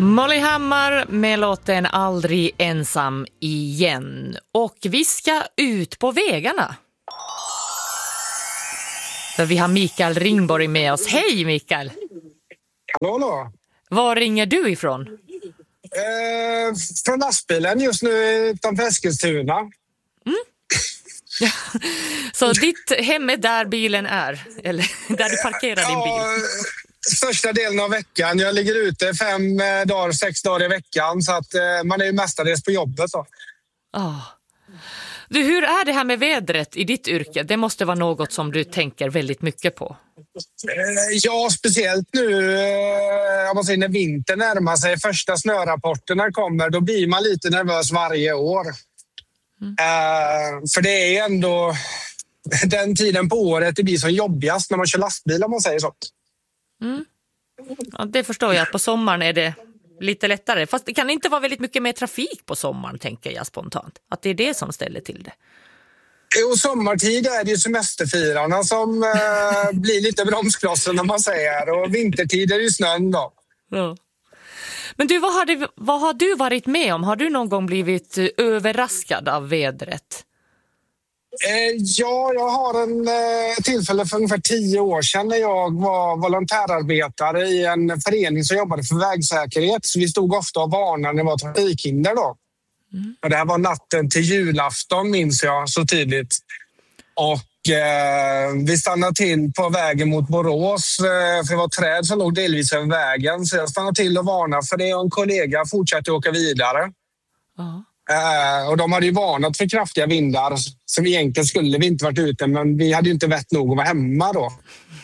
Molly Hammar med låten Aldrig ensam igen. Och vi ska ut på vägarna. För vi har Mikael Ringborg med oss. Hej Mikael! Hallå. Var ringer du ifrån? Från lastbilen just nu utanför Eskilstuna. Så ditt hem är där bilen är? Eller där du parkerar din bil? Största delen av veckan. Jag ligger ute 6 dagar i veckan. Så att man är ju mestadels på jobbet. Så. Du, hur är det här med vädret i ditt yrke? Det måste vara något som du tänker väldigt mycket på. Ja, speciellt nu när vintern närmar sig. Första snörapporterna kommer. Då blir man lite nervös varje år. För det är ändå den tiden på året det blir som jobbigast när man kör lastbil, om man säger så. Ja, det förstår jag. På sommaren är det lite lättare. Fast det kan inte vara väldigt mycket mer trafik på sommaren, tänker jag spontant. Att det är det som ställer till det. Jo, sommartid är det ju semesterfirarna som blir lite bromsklossen, när man säger. Och vintertid är det ju snön då. Ja. Men du, vad har du varit med om? Har du någon gång blivit överraskad av vädret? Ja, jag har en tillfälle för ungefär 10 år sedan när jag var volontärarbetare i en förening som jobbade för vägsäkerhet. Så vi stod ofta och varnade när det var trafikhinder då. Och det här var natten till julafton, minns jag så tydligt. Och vi stannade till på vägen mot Borås, för det var träd som låg delvis över vägen. Så jag stannade till och varnade för det, och en kollega fortsatte åka vidare. Och de hade ju varnat för kraftiga vindar, som egentligen skulle vi inte varit ute, men vi hade ju inte vett nog att vara hemma då.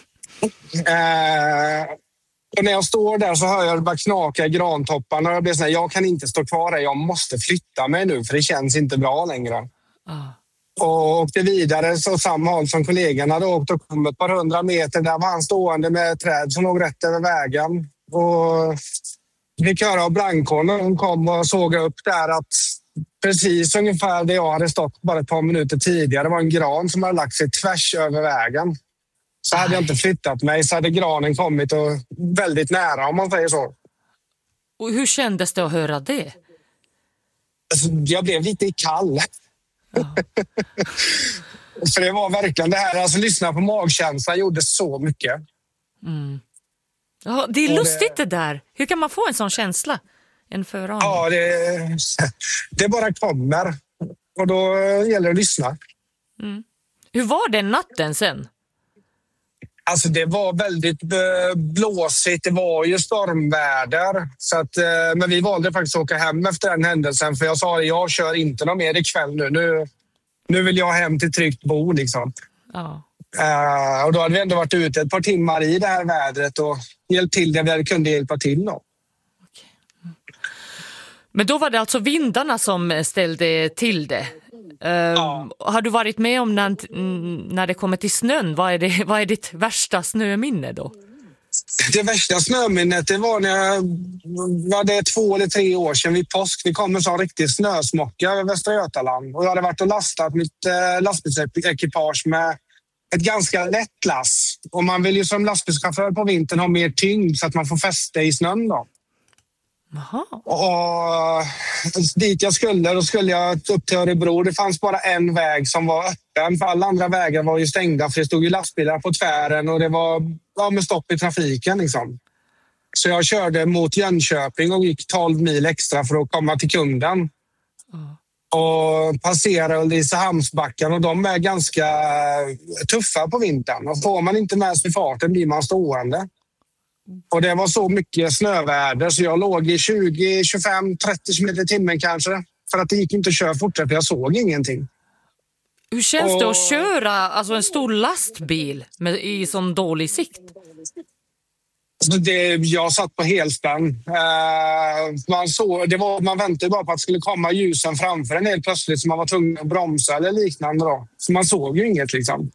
Och när jag står där så hör jag det bara knaka i grantopparna och jag blir så här, jag kan inte stå kvar här, jag måste flytta mig nu för det känns inte bra längre. Och åkte vidare så samma håll som kollegan hade åkt och kom ett par 100 meter. Där var han stående med träd som låg rätt över vägen. Och vi fick höra av brandkåren, hon kom och såg upp där att precis ungefär där jag hade stått bara ett par minuter tidigare var en gran som hade lagt sig tvärs över vägen. Så hade jag inte flyttat mig så hade granen kommit och väldigt nära, om man säger så. Och hur kändes det att höra det? Alltså, jag blev lite kall. För det var verkligen det här, alltså lyssna på magkänslan gjorde så mycket. Ja, det är lustigt det där. Hur kan man få en sån känsla? En föraning? Ja, det bara kommer. Och då gäller det att lyssna. Hur var den natten sen? Alltså det var väldigt blåsigt, det var ju stormväder. Så att, men vi valde faktiskt att åka hem efter den händelsen. För jag sa att jag kör inte någon mer ikväll nu vill jag hem till tryggt bo liksom. Och då hade vi ändå varit ute ett par timmar i det här vädret och hjälpt till det vi kunde hjälpa till då. Men då var det alltså vindarna som ställde till det. Har du varit med om när det kommer till snön? Vad är ditt värsta snöminne då? Det värsta snöminnet det var när det är 2 eller 3 år sedan vid påsk. Vi kom en sån riktig snösmocka över Västra Götaland. Och jag hade varit och lastat mitt lastbilsekipage med ett ganska lätt lass. Och man vill ju som lastbilschaufför på vintern ha mer tyngd så att man får fäste i snön då. Och dit jag då skulle jag upp till Örebro. Det fanns bara en väg som var öppen, för alla andra vägar var ju stängda för det stod ju lastbilar på tvären och det var med stopp i trafiken liksom. Så jag körde mot Jönköping och gick 12 mil extra för att komma till kunden. Och passerade Ulricehamnsbacken och de är ganska tuffa på vintern. Och får man inte med sig farten blir man stående. Och det var så mycket snöväder så jag låg i 20, 25, 30 km i timmen kanske. För att det gick inte att köra fortare för jag såg ingenting. Hur känns det att köra alltså en stor lastbil i sån dålig sikt? Alltså jag satt på helspänn. Man väntade bara på att det skulle komma ljusen framför en helt plötsligt så man var tvungen att bromsa eller liknande. Då. Så man såg ju inget liksom.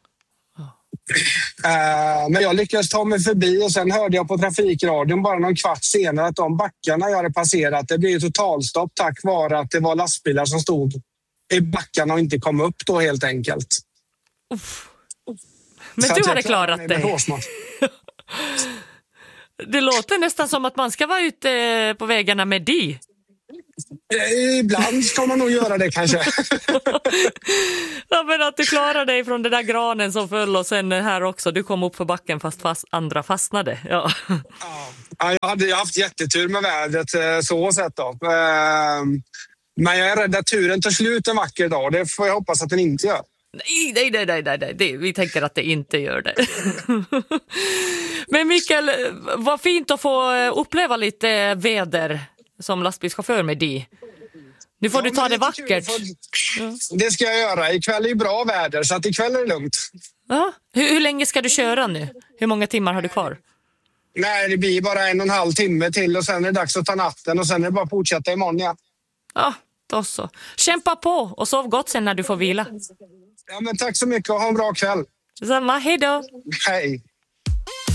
Men jag lyckades ta mig förbi och sen hörde jag på trafikradion bara någon kvart senare att de backarna jag hade passerat, det blev totalstopp tack vare att det var lastbilar som stod i backarna och inte kom upp då helt enkelt. Men så du hade klarat det. Det låter nästan som att man ska vara ute på vägarna med dig. Ibland ska man nog göra det kanske. Ja, men att du klarar dig från den där granen som föll och sen här också. Du kom upp för backen fast andra fastnade. Ja. Ja, jag hade haft jättetur med vädret så sett då. Men jag är rädd att turen tar slut en vacker dag. Det får jag hoppas att den inte gör. Nej. Vi tänker att det inte gör det. Men Mikael, vad fint att få uppleva lite väder som lastbilschaufför med dig. Nu får du ta det vackert. Det ska jag göra. Ikväll är det bra väder så att ikväll är det lugnt. Ja. Hur länge ska du köra nu? Hur många timmar har du kvar? Nej, det blir bara 1,5 timme till och sen är det dags att ta natten och sen är det bara att fortsätta imorgon igen. Ja, då så. Kämpa på och sov gott sen när du får vila. Ja, men tack så mycket och ha en bra kväll. Detsamma, hej då. Hej.